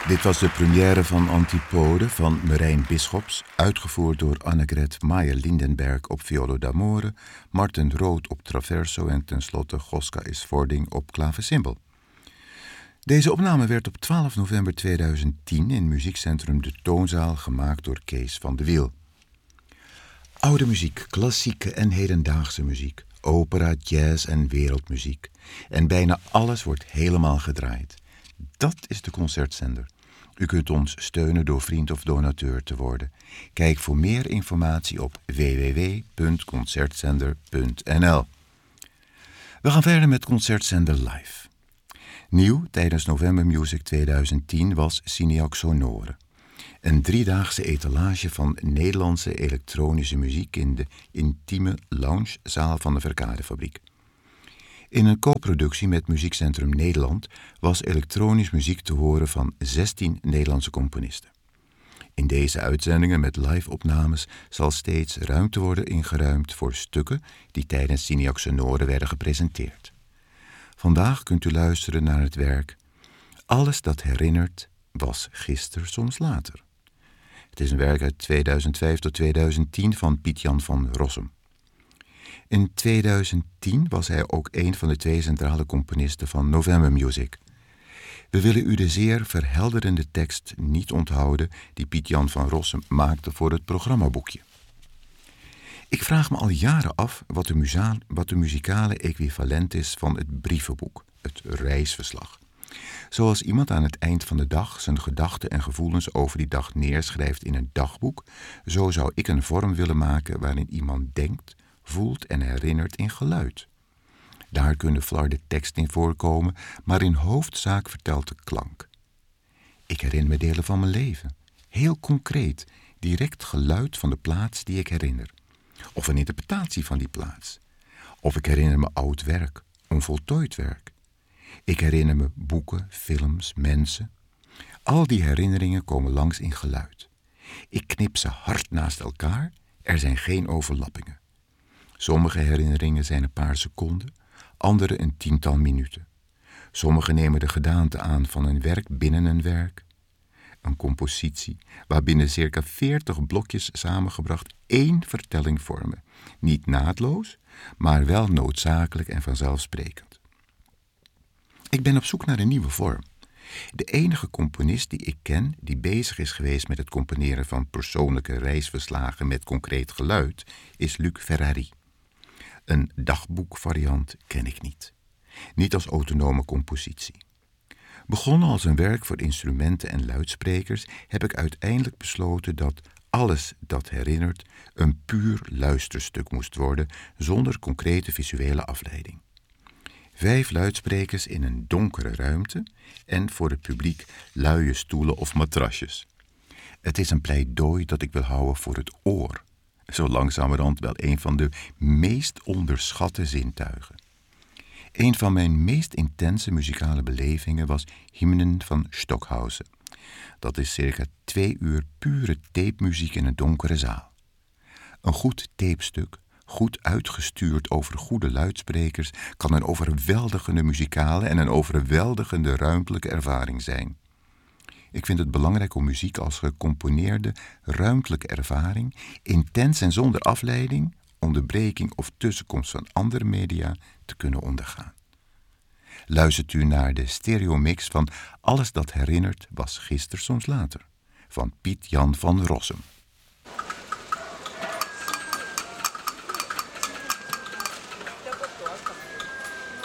Dit was de première van Antipode van Marijn Bisschops, uitgevoerd door Annegret Maier-Lindenberg op viola d'amore, Martin Rood op traverso en tenslotte Goska Isvording op klavecimbal. Deze opname werd op 12 november 2010 in muziekcentrum De Toonzaal gemaakt door Kees van de Wiel. Oude muziek, klassieke en hedendaagse muziek, opera, jazz en wereldmuziek. En bijna alles wordt helemaal gedraaid. Dat is de Concertzender. U kunt ons steunen door vriend of donateur te worden. Kijk voor meer informatie op www.concertzender.nl. We gaan verder met Concertzender Live. Nieuw tijdens November Music 2010 was Cineac Sonore. Een 3-daagse etalage van Nederlandse elektronische muziek in de intieme loungezaal van de Verkadefabriek. In een co-productie met Muziekcentrum Nederland was elektronisch muziek te horen van 16 Nederlandse componisten. In deze uitzendingen met live-opnames zal steeds ruimte worden ingeruimd voor stukken die tijdens Cineac Sonore werden gepresenteerd. Vandaag kunt u luisteren naar het werk Alles dat herinnert was gisteren soms later. Het is een werk uit 2005 tot 2010 van Piet-Jan van Rossum. In 2010 was hij ook een van de 2 centrale componisten van November Music. We willen u de zeer verhelderende tekst niet onthouden die Piet-Jan van Rossum maakte voor het programmaboekje. Ik vraag me al jaren af wat de muzikale equivalent is van het brievenboek, het reisverslag. Zoals iemand aan het eind van de dag zijn gedachten en gevoelens over die dag neerschrijft in een dagboek, zo zou ik een vorm willen maken waarin iemand denkt, voelt en herinnert in geluid. Daar kunnen flarde tekst in voorkomen, maar in hoofdzaak vertelt de klank. Ik herinner me delen van mijn leven, heel concreet, direct geluid van de plaats die ik herinner. Of een interpretatie van die plaats. Of ik herinner me oud werk, onvoltooid werk. Ik herinner me boeken, films, mensen. Al die herinneringen komen langs in geluid. Ik knip ze hard naast elkaar, er zijn geen overlappingen. Sommige herinneringen zijn een paar seconden, andere een 10-tal minuten. Sommige nemen de gedaante aan van een werk binnen een werk. Een compositie waarbinnen circa 40 blokjes samengebracht 1 vertelling vormen. Niet naadloos, maar wel noodzakelijk en vanzelfsprekend. Ik ben op zoek naar een nieuwe vorm. De enige componist die ik ken die bezig is geweest met het componeren van persoonlijke reisverslagen met concreet geluid is Luc Ferrari. Een dagboekvariant ken ik niet. Niet als autonome compositie. Begonnen als een werk voor instrumenten en luidsprekers heb ik uiteindelijk besloten dat alles dat herinnert een puur luisterstuk moest worden zonder concrete visuele afleiding. 5 luidsprekers in een donkere ruimte en voor het publiek luie stoelen of matrasjes. Het is een pleidooi dat ik wil houden voor het oor. Zo langzamerhand wel een van de meest onderschatte zintuigen. Een van mijn meest intense muzikale belevingen was Hymnen van Stockhausen. Dat is circa 2 uur pure tapemuziek in een donkere zaal. Een goed tapestuk, goed uitgestuurd over goede luidsprekers, kan een overweldigende muzikale en een overweldigende ruimtelijke ervaring zijn. Ik vind het belangrijk om muziek als gecomponeerde ruimtelijke ervaring, intens en zonder afleiding, onderbreking of tussenkomst van andere media te kunnen ondergaan. Luistert u naar de stereomix van Alles dat herinnert was gisteren soms later, van Piet-Jan van Rossum.